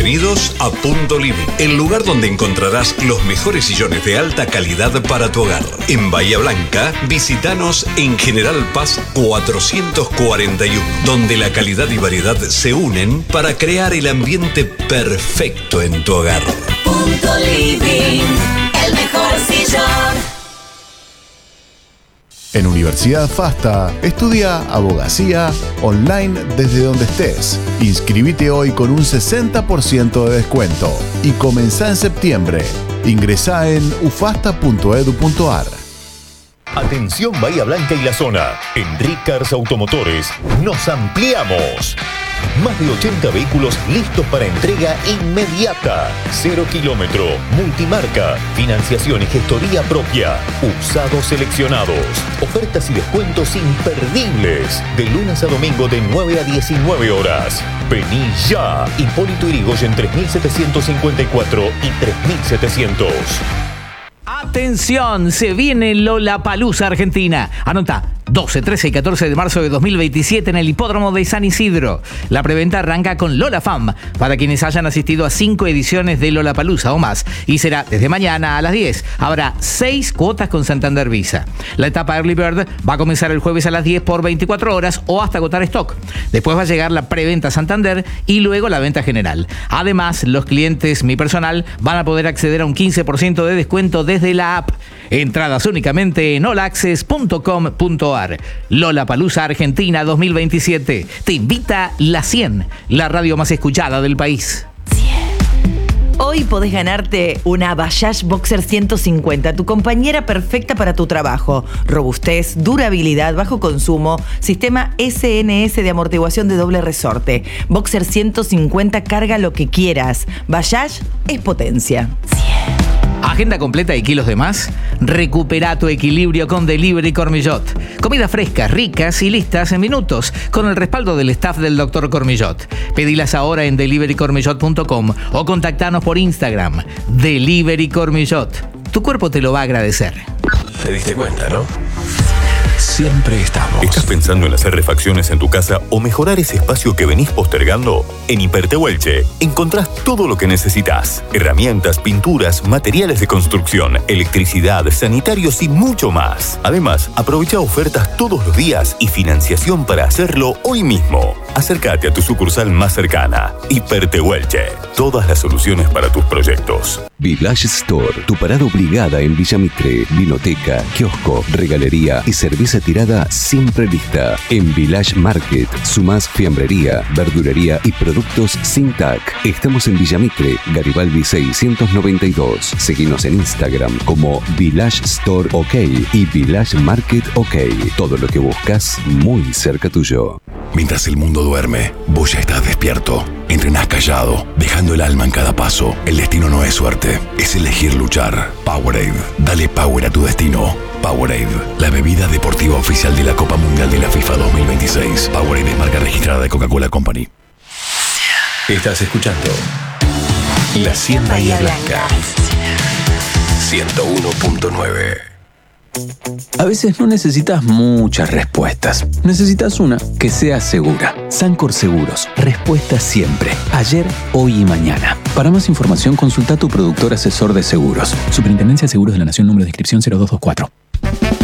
Bienvenidos a Punto Living, el lugar donde encontrarás los mejores sillones de alta calidad para tu hogar. En Bahía Blanca, visítanos en General Paz 441, donde la calidad y variedad se unen para crear el ambiente perfecto en tu hogar. Punto Living, el mejor sillón. En Universidad FASTA, estudia abogacía online desde donde estés. Inscribite hoy con un 60% de descuento y comenzá en septiembre. Ingresá en ufasta.edu.ar. Atención Bahía Blanca y la zona. En Ricars Automotores nos ampliamos. Más de 80 vehículos listos para entrega inmediata. 0 kilómetro, multimarca, financiación y gestoría propia. Usados seleccionados. Ofertas y descuentos imperdibles. De lunes a domingo de 9 a 19 horas. Vení ya. Hipólito Yrigoyen 3754 y 3700. Atención, se viene Lollapalooza Argentina. Anota, 12, 13 y 14 de marzo de 2027 en el Hipódromo de San Isidro. La preventa arranca con Lola Fam para quienes hayan asistido a 5 ediciones de Lollapalooza o más y será desde mañana a las 10. Habrá 6 cuotas con Santander Visa. La etapa Early Bird va a comenzar el jueves a las 10 por 24 horas o hasta agotar stock. Después va a llegar la preventa Santander y luego la venta general. Además, los clientes Mi Personal van a poder acceder a un 15% de descuento desde la app. Entradas únicamente en allAccess.com.ar. Lollapalooza Argentina 2027. Te invita La 100, la radio más escuchada del país. Hoy podés ganarte una Bayash Boxer 150, tu compañera perfecta para tu trabajo. Robustez, durabilidad, bajo consumo, sistema SNS de amortiguación de doble resorte. Boxer 150 carga lo que quieras. Bayash es potencia. ¿Agenda completa y kilos de más? Recupera tu equilibrio con Delivery Cormillot. Comida fresca, ricas y listas en minutos, con el respaldo del staff del Dr. Cormillot. Pedilas ahora en deliverycormillot.com o contactanos por Instagram. Delivery Cormillot. Tu cuerpo te lo va a agradecer. Te diste cuenta, ¿no? Siempre estamos. ¿Estás pensando en hacer refacciones en tu casa o mejorar ese espacio que venís postergando? En Hipertehuelche encontrás todo lo que necesitas. Herramientas, pinturas, materiales de construcción, electricidad, sanitarios y mucho más. Además, aprovecha ofertas todos los días y financiación para hacerlo hoy mismo. Acércate a tu sucursal más cercana. Hipertehuelche. Todas las soluciones para tus proyectos. Village Store, tu parada obligada en Villa Mitre, vinoteca, kiosco, regalería y servicio tirada siempre lista. En Village Market, sumás fiambrería, verdulería y productos sin TAC. Estamos en Villa Mitre, Garibaldi 692. Seguinos en Instagram como Village Store OK y Village Market OK. Todo lo que buscas muy cerca tuyo. Mientras el mundo duerme, vos ya estás despierto. Entrenás callado, dejando el alma en cada paso. El destino no es suerte, es elegir luchar. Powerade, dale power a tu destino. Powerade, la bebida deportiva oficial de la Copa Mundial de la FIFA 2026. Powerade es marca registrada de Coca-Cola Company. Estás escuchando La 100 Bahía Blanca 101.9. A veces no necesitas muchas respuestas. Necesitas una que sea segura. Sancor Seguros. Respuesta siempre. Ayer, hoy y mañana. Para más información, consulta a tu productor asesor de seguros. Superintendencia de Seguros de la Nación, número de inscripción 0224.